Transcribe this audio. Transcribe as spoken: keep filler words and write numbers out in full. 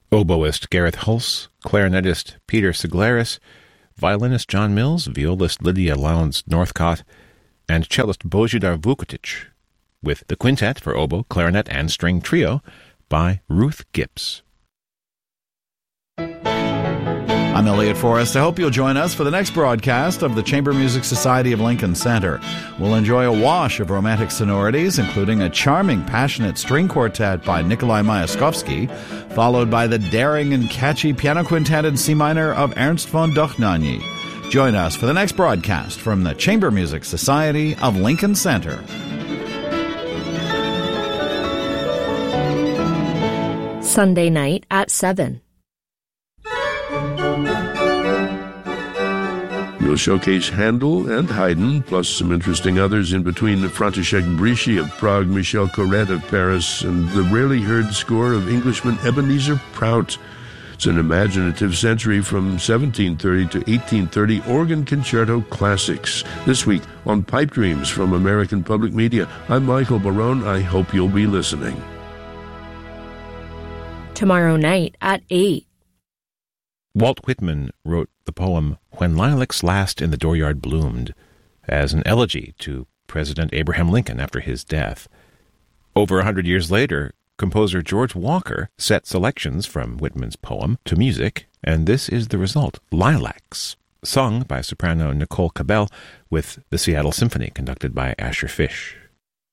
Oboist Gareth Hulse, clarinetist Peter Siglaris, violinist John Mills, violist Lydia Lowndes Northcott, and cellist Božidar Vukotic, with the quintet for oboe, clarinet, and string trio by Ruth Gibbs. I'm Elliot Forrest. I hope you'll join us for the next broadcast of the Chamber Music Society of Lincoln Center. We'll enjoy a wash of romantic sonorities, including a charming, passionate string quartet by Nikolai Myaskovsky, followed by the daring and catchy piano quintet in C minor of Ernst von Dochnanyi. Join us for the next broadcast from the Chamber Music Society of Lincoln Center. Sunday night at seven. We'll showcase Handel and Haydn, plus some interesting others in between František Bríši of Prague, Michel Corrette of Paris, and the rarely heard score of Englishman Ebenezer Prout. It's an imaginative century from seventeen thirty to eighteen thirty organ concerto classics. This week on Pipe Dreams from American Public Media, I'm Michael Barone. I hope you'll be listening. Tomorrow night at eight. Walt Whitman wrote the poem When Lilacs Last in the Dooryard Bloomed as an elegy to President Abraham Lincoln after his death. Over a hundred years later, composer George Walker set selections from Whitman's poem to music, and this is the result, Lilacs, sung by soprano Nicole Cabell with the Seattle Symphony conducted by Asher Fish.